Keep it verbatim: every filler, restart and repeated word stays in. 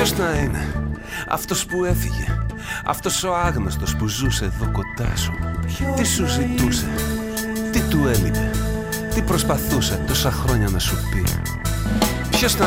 Ποιος να είναι αυτός που έφυγε, αυτός ο άγνωστος που ζούσε εδώ κοντά σου? Τι σου ζητούσε, τι του έλειπε, τι προσπαθούσε τόσα χρόνια να σου πει? Ποιος να